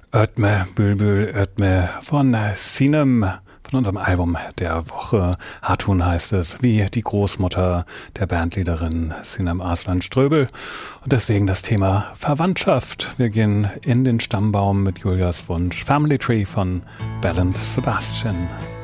Ötme Bülbül Ötme von Sinem, von unserem Album der Woche. Hatun heißt es, wie die Großmutter der Bandleaderin Sinem Arslan Ströbel. Und deswegen das Thema Verwandtschaft. Wir gehen in den Stammbaum mit Julias Wunsch Family Tree von Bell & Sebastian.